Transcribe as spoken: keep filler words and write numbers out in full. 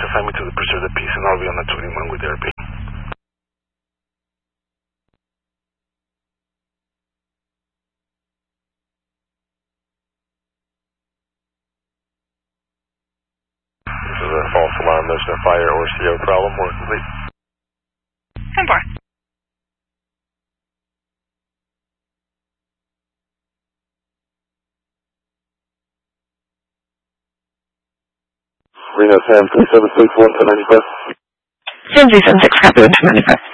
assign me to the Pursuit of Peace, and I'll be on the twenty-one with therapy. This is a false alarm. There's no fire or C O problem. We're complete. ten four. Reno Sam three seven six one ten ninety-five. Sam three seven six, copy one ten ninety-five.